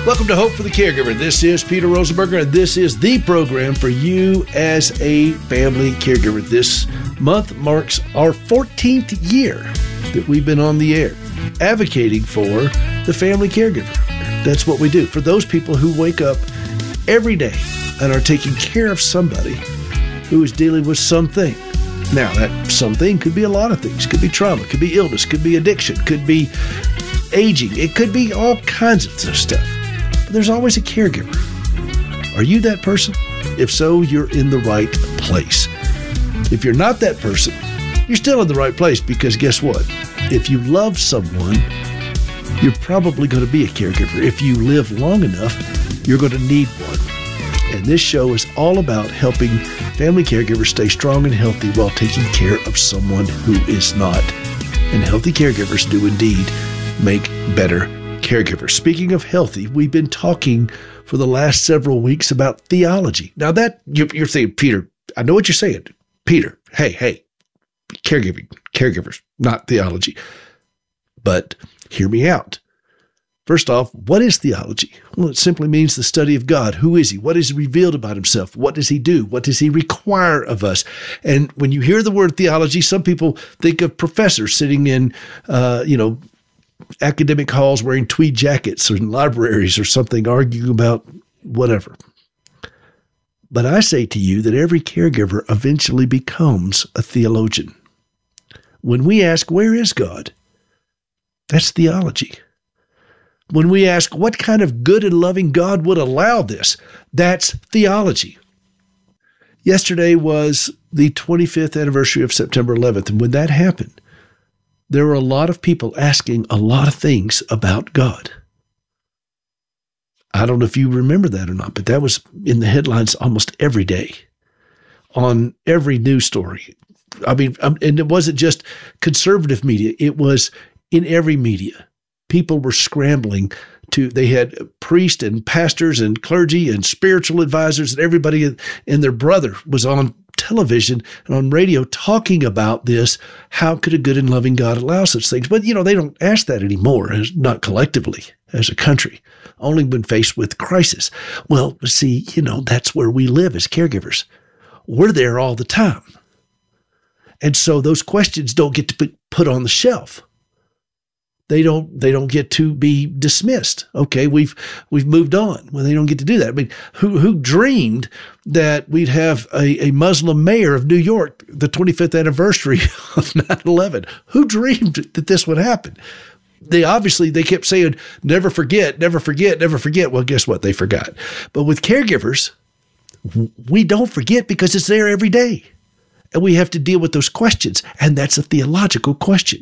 Welcome to Hope for the Caregiver. This is Peter Rosenberger, and this is the program for you as a family caregiver. This month marks our 14th year that we've been on the air, advocating for the family caregiver. That's what we do. For those people who wake up every day and are taking care of somebody who is dealing with something. Now, that something could be a lot of things. Could be trauma, could be illness, could be addiction, could be aging. It could be all kinds of stuff. But there's always a caregiver. Are you that person? If so, you're in the right place. If you're not that person, you're still in the right place, because guess what? If you love someone, you're probably going to be a caregiver. If you live long enough, you're going to need one. And this show is all about helping family caregivers stay strong and healthy while taking care of someone who is not. And healthy caregivers do indeed make better caregivers. Speaking of healthy, we've been talking for the last several weeks about theology. Now that you're saying, Peter, I know what you're saying. Peter, hey, caregivers, not theology. But hear me out. First off, what is theology? Well, it simply means the study of God. Who is he? What is he revealed about himself? What does he do? What does he require of us? And when you hear the word theology, some people think of professors sitting in, academic halls wearing tweed jackets or in libraries or something, arguing about whatever. But I say to you that every caregiver eventually becomes a theologian. When we ask, where is God? That's theology. When we ask, what kind of good and loving God would allow this? That's theology. Yesterday was the 25th anniversary of September 11th, and when that happened, there were a lot of people asking a lot of things about God. I don't know if you remember that or not, but that was in the headlines almost every day on every news story. I mean, and it wasn't just conservative media. It was in every media. People were scrambling they had priests and pastors and clergy and spiritual advisors, and everybody and their brother was on television and on radio talking about this. How could a good and loving God allow such things? But, they don't ask that anymore, not collectively as a country, only when faced with crisis. Well, see, that's where we live as caregivers. We're there all the time. And so those questions don't get to be put on the shelf. They don't get to be dismissed. Okay, we've moved on. Well, they don't get to do that. I mean, who dreamed that we'd have a Muslim mayor of New York, the 25th anniversary of 9/11? Who dreamed that this would happen? They kept saying, never forget, never forget, never forget. Well, guess what? They forgot. But with caregivers, we don't forget because it's there every day. And we have to deal with those questions. And that's a theological question.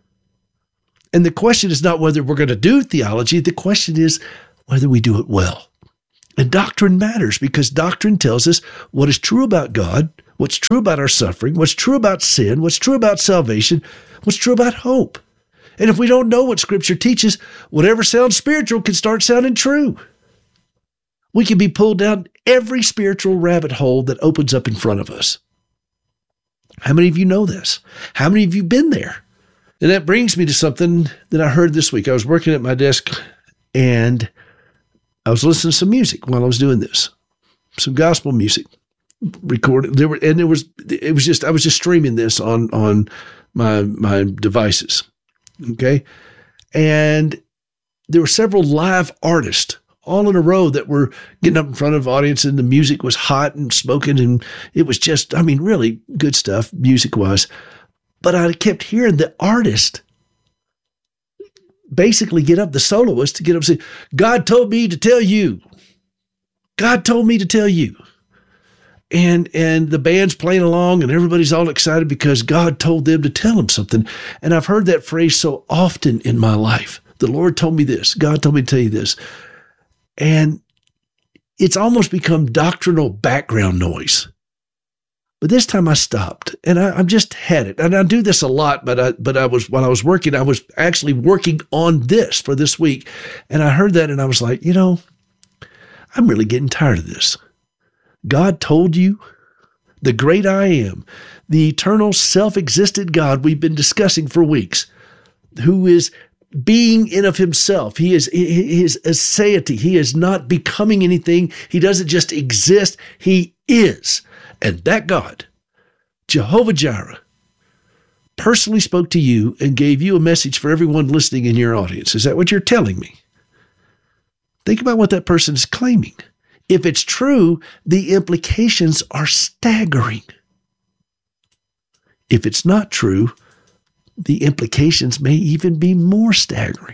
And the question is not whether we're going to do theology. The question is whether we do it well. And doctrine matters, because doctrine tells us what is true about God, what's true about our suffering, what's true about sin, what's true about salvation, what's true about hope. And if we don't know what Scripture teaches, whatever sounds spiritual can start sounding true. We can be pulled down every spiritual rabbit hole that opens up in front of us. How many of you know this? How many of you been there? And that brings me to something that I heard this week. I was working at my desk and I was listening to some music while I was doing this, some gospel music recorded. I was just streaming this on my devices. Okay. And there were several live artists all in a row that were getting up in front of audience, and the music was hot and smoking. And it was just, really good stuff music wise. But I kept hearing the artist basically the soloist get up and say, God told me to tell you. God told me to tell you. And the band's playing along and everybody's all excited because God told them to tell them something. And I've heard that phrase so often in my life. The Lord told me this. God told me to tell you this. And it's almost become doctrinal background noise. But this time I stopped, and I just had it. And I do this a lot, while I was working, I was actually working on this for this week. And I heard that and I was like, I'm really getting tired of this. God told you, the great I am, the eternal self-existent God we've been discussing for weeks, who is being in of himself. He is aseity. He is not becoming anything. He doesn't just exist. He is. And that God, Jehovah Jireh, personally spoke to you and gave you a message for everyone listening in your audience. Is that what you're telling me? Think about what that person is claiming. If it's true, the implications are staggering. If it's not true, the implications may even be more staggering.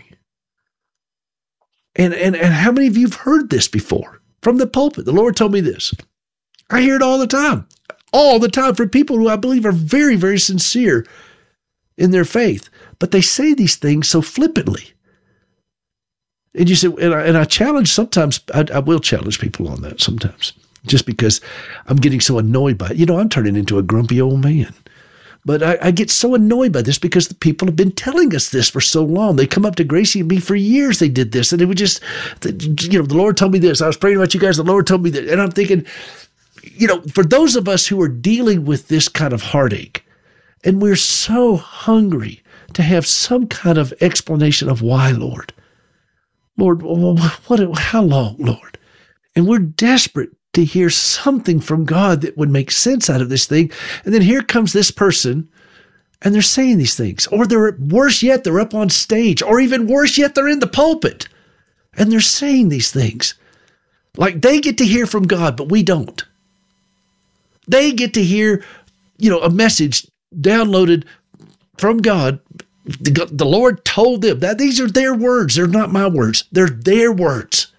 And how many of you have heard this before? From the pulpit, the Lord told me this. I hear it all the time from people who I believe are very, very sincere in their faith. But they say these things so flippantly. And you say, and I challenge sometimes, I will challenge people on that sometimes, just because I'm getting so annoyed by it. I'm turning into a grumpy old man. But I get so annoyed by this because the people have been telling us this for so long. They come up to Gracie and me for years. They did this, and it would just, the Lord told me this. I was praying about you guys. The Lord told me that. And I'm thinking, for those of us who are dealing with this kind of heartache, and we're so hungry to have some kind of explanation of why, Lord. Lord, how long, Lord? And we're desperate to hear something from God that would make sense out of this thing. And then here comes this person, and they're saying these things. Or worse yet, they're up on stage. Or even worse yet, they're in the pulpit. And they're saying these things. Like they get to hear from God, but we don't. They get to hear, a message downloaded from God. The Lord told them that these are their words. They're not my words. They're their words.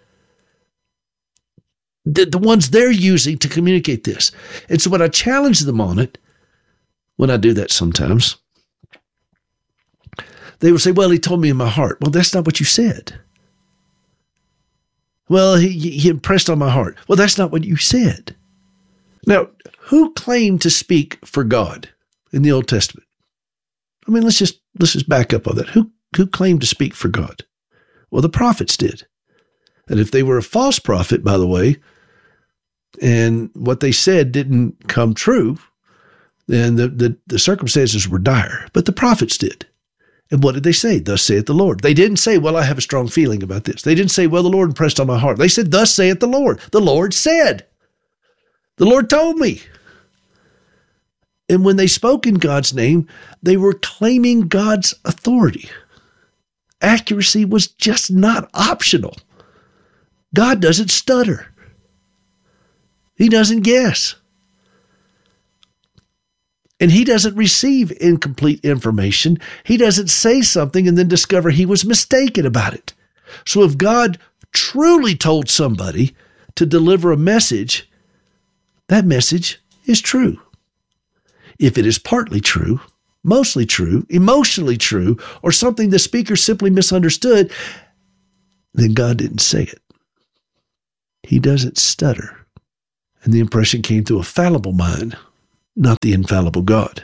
The ones they're using to communicate this. And so when I challenge them on it, when I do that sometimes, they will say, well, he told me in my heart. Well, that's not what you said. Well, he impressed on my heart. Well, that's not what you said. Now, who claimed to speak for God in the Old Testament? I mean, let's just back up on that. Who claimed to speak for God? Well, the prophets did. And if they were a false prophet, by the way, and what they said didn't come true, then the circumstances were dire. But the prophets did. And what did they say? Thus saith the Lord. They didn't say, well, I have a strong feeling about this. They didn't say, well, the Lord impressed on my heart. They said, thus saith the Lord. The Lord said. The Lord told me. And when they spoke in God's name, they were claiming God's authority. Accuracy was just not optional. God doesn't stutter. He doesn't guess. And he doesn't receive incomplete information. He doesn't say something and then discover he was mistaken about it. So if God truly told somebody to deliver a message, that message is true. If it is partly true, mostly true, emotionally true, or something the speaker simply misunderstood, then God didn't say it. He doesn't stutter. And the impression came through a fallible mind, not the infallible God.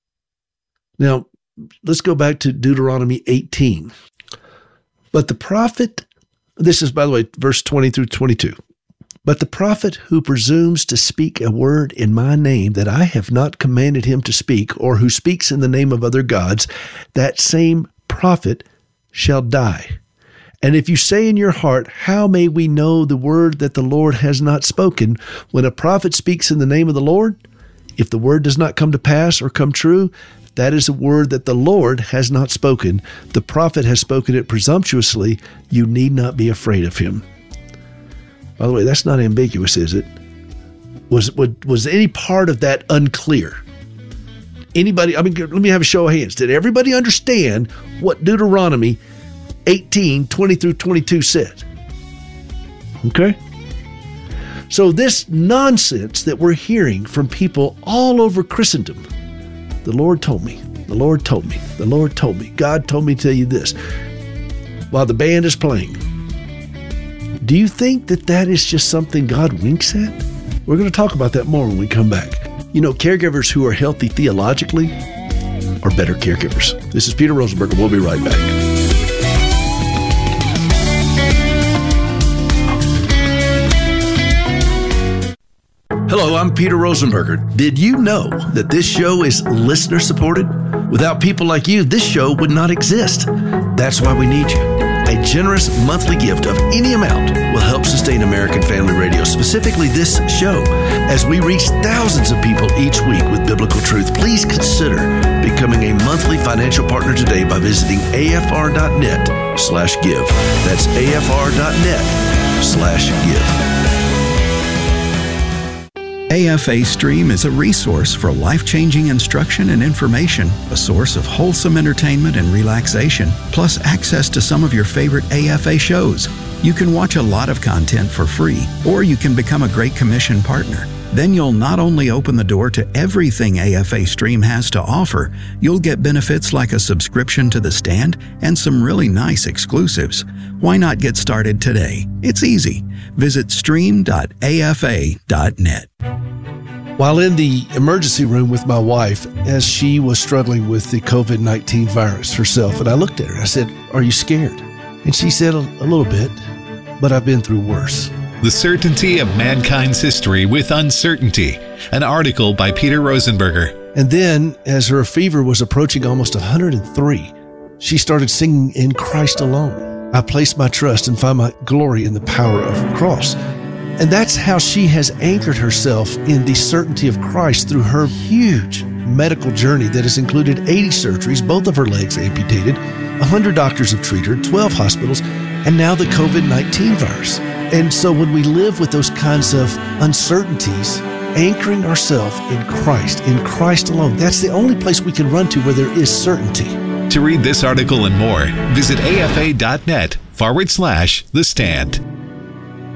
Now, let's go back to Deuteronomy 18. But the prophet, this is, by the way, verse 20 through 22. But the prophet who presumes to speak a word in my name that I have not commanded him to speak, or who speaks in the name of other gods, that same prophet shall die. And if you say in your heart, how may we know the word that the Lord has not spoken? When a prophet speaks in the name of the Lord, if the word does not come to pass or come true, that is a word that the Lord has not spoken. The prophet has spoken it presumptuously. You need not be afraid of him. By the way, that's not ambiguous, is it? Was any part of that unclear? Anybody, let me have a show of hands. Did everybody understand what Deuteronomy 18, 20 through 22 said? Okay? So this nonsense that we're hearing from people all over Christendom, the Lord told me, the Lord told me, the Lord told me, God told me to tell you this, while the band is playing. Do you think that is just something God winks at? We're going to talk about that more when we come back. Caregivers who are healthy theologically are better caregivers. This is Peter Rosenberger. We'll be right back. Hello, I'm Peter Rosenberger. Did you know that this show is listener supported? Without people like you, this show would not exist. That's why we need you. A generous monthly gift of any amount will help sustain American Family Radio, specifically this show. As we reach thousands of people each week with biblical truth, please consider becoming a monthly financial partner today by visiting afr.net/give. That's afr.net/give. AFA Stream is a resource for life-changing instruction and information, a source of wholesome entertainment and relaxation, plus access to some of your favorite AFA shows. You can watch a lot of content for free, or you can become a Great Commission partner. Then you'll not only open the door to everything AFA Stream has to offer, you'll get benefits like a subscription to The Stand and some really nice exclusives. Why not get started today? It's easy. Visit stream.afa.net. While in the emergency room with my wife, as she was struggling with the COVID-19 virus herself, and I looked at her, I said, "Are you scared?" And she said, a little bit, but I've been through worse. The Certainty of Mankind's History with Uncertainty, an article by Peter Rosenberger. And then, as her fever was approaching almost 103, she started singing "In Christ Alone. I place my trust and find my glory in the power of the cross." And that's how she has anchored herself in the certainty of Christ through her huge medical journey that has included 80 surgeries, both of her legs amputated, 100 doctors have treated her, 12 hospitals, and now the COVID-19 virus. And so when we live with those kinds of uncertainties, anchoring ourselves in Christ alone, that's the only place we can run to where there is certainty. To read this article and more, visit afa.net/The Stand.